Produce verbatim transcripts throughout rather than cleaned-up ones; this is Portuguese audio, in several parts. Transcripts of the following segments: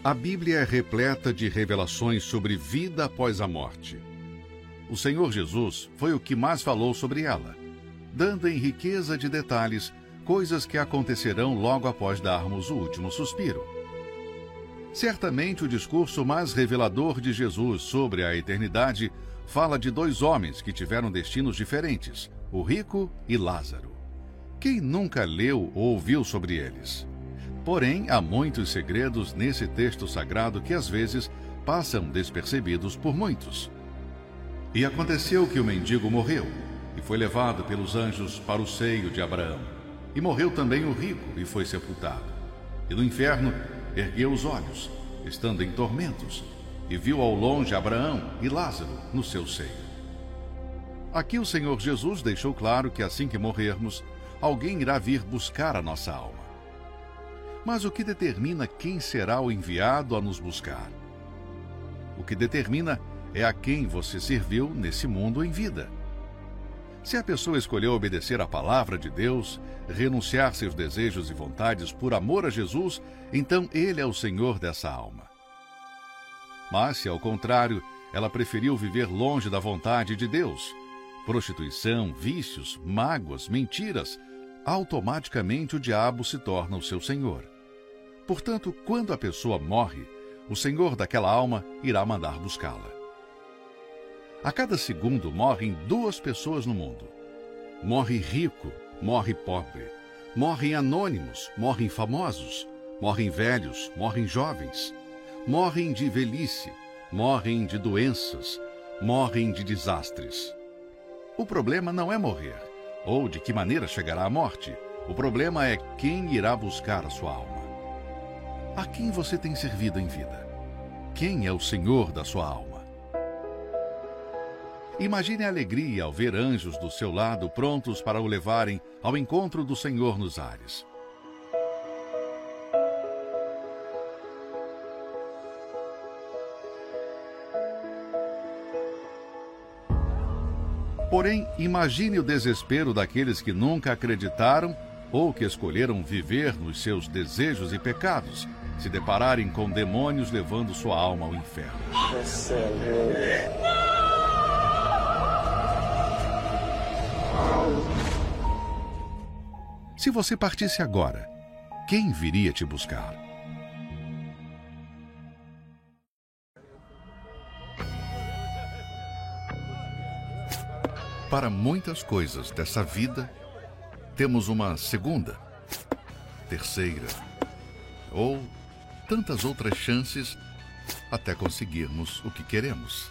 A Bíblia é repleta de revelações sobre vida após a morte. O Senhor Jesus foi o que mais falou sobre ela, dando em riqueza de detalhes coisas que acontecerão logo após darmos o último suspiro. Certamente o discurso mais revelador de Jesus sobre a eternidade fala de dois homens que tiveram destinos diferentes, o rico e Lázaro. Quem nunca leu ou ouviu sobre eles? Porém, há muitos segredos nesse texto sagrado que às vezes passam despercebidos por muitos. E aconteceu que o mendigo morreu e foi levado pelos anjos para o seio de Abraão. E morreu também o rico e foi sepultado. E no inferno ergueu os olhos, estando em tormentos, e viu ao longe Abraão e Lázaro no seu seio. Aqui o Senhor Jesus deixou claro que assim que morrermos, alguém irá vir buscar a nossa alma. Mas o que determina quem será o enviado a nos buscar? O que determina é a quem você serviu nesse mundo em vida. Se a pessoa escolheu obedecer à palavra de Deus, renunciar seus desejos e vontades por amor a Jesus, então Ele é o Senhor dessa alma. Mas se, ao contrário, ela preferiu viver longe da vontade de Deus, prostituição, vícios, mágoas, mentiras, automaticamente o diabo se torna o seu senhor. Portanto, quando a pessoa morre, o Senhor daquela alma irá mandar buscá-la. A cada segundo morrem duas pessoas no mundo. Morre rico, morre pobre. Morrem anônimos, morrem famosos. Morrem velhos, morrem jovens. Morrem de velhice, morrem de doenças, morrem de desastres. O problema não é morrer, ou de que maneira chegará a morte. O problema é quem irá buscar a sua alma. A quem você tem servido em vida? Quem é o Senhor da sua alma? Imagine a alegria ao ver anjos do seu lado prontos para o levarem ao encontro do Senhor nos ares. Porém, imagine o desespero daqueles que nunca acreditaram ou que escolheram viver nos seus desejos e pecados, se depararem com demônios levando sua alma ao inferno. Se você partisse agora, quem viria te buscar? Para muitas coisas dessa vida, temos uma segunda, terceira ou tantas outras chances até conseguirmos o que queremos.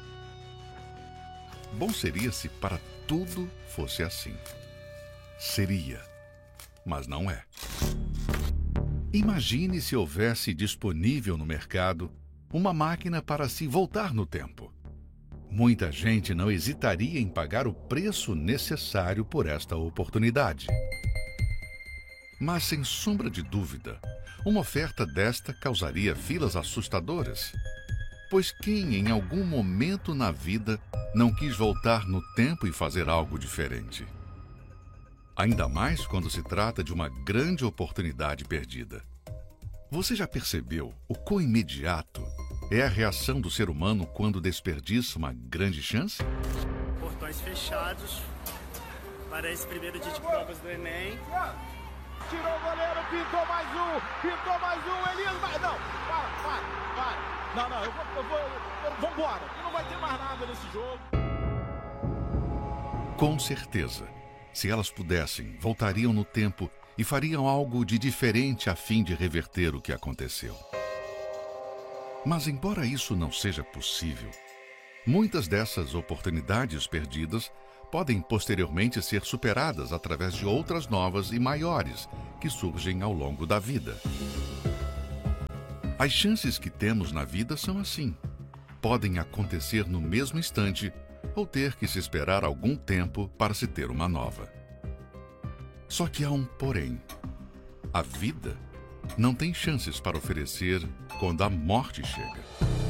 Bom seria se para tudo fosse assim. Seria, mas não é. Imagine se houvesse disponível no mercado uma máquina para se voltar no tempo. Muita gente não hesitaria em pagar o preço necessário por esta oportunidade. Mas, sem sombra de dúvida, uma oferta desta causaria filas assustadoras. Pois quem, em algum momento na vida, não quis voltar no tempo e fazer algo diferente? Ainda mais quando se trata de uma grande oportunidade perdida. Você já percebeu o quão imediato é a reação do ser humano quando desperdiça uma grande chance? Portões fechados para esse primeiro dia de provas do Enem. Tirou o goleiro, pintou mais um, pintou mais um, Elias vai, não, para, para, para. Não, não, eu vou, eu vou, eu, vambora, e não vai ter mais nada nesse jogo. Com certeza, se elas pudessem, voltariam no tempo e fariam algo de diferente a fim de reverter o que aconteceu. Mas, embora isso não seja possível, muitas dessas oportunidades perdidas podem posteriormente ser superadas através de outras novas e maiores que surgem ao longo da vida. As chances que temos na vida são assim. Podem acontecer no mesmo instante ou ter que se esperar algum tempo para se ter uma nova. Só que há um porém. A vida não tem chances para oferecer quando a morte chega.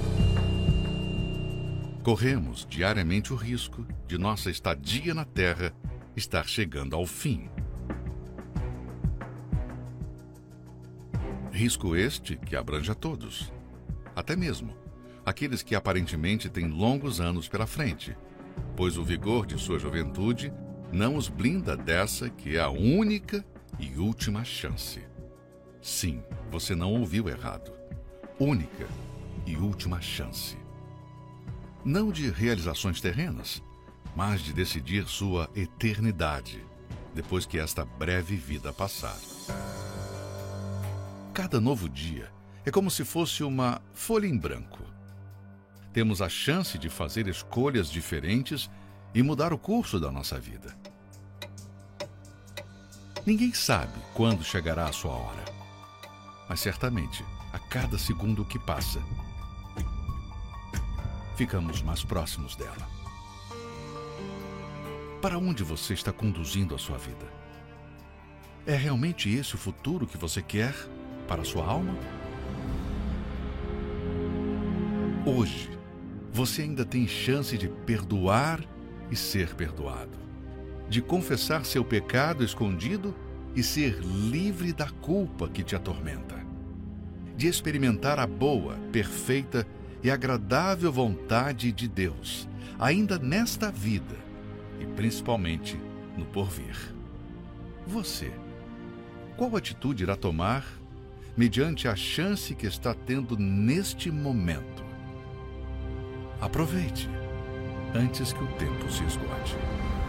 Corremos diariamente o risco de nossa estadia na Terra estar chegando ao fim. Risco este que abrange a todos, até mesmo aqueles que aparentemente têm longos anos pela frente, pois o vigor de sua juventude não os blinda dessa que é a única e última chance. Sim, você não ouviu errado. Única e última chance. Não de realizações terrenas, mas de decidir sua eternidade, depois que esta breve vida passar. Cada novo dia é como se fosse uma folha em branco. Temos a chance de fazer escolhas diferentes e mudar o curso da nossa vida. Ninguém sabe quando chegará a sua hora, mas certamente, a cada segundo que passa, ficamos mais próximos dela. Para onde você está conduzindo a sua vida? É realmente esse o futuro que você quer para a sua alma? Hoje, você ainda tem chance de perdoar e ser perdoado, de confessar seu pecado escondido e ser livre da culpa que te atormenta, de experimentar a boa, perfeita e agradável vontade de Deus, ainda nesta vida e principalmente no porvir. Você, qual atitude irá tomar mediante a chance que está tendo neste momento? Aproveite antes que o tempo se esgote.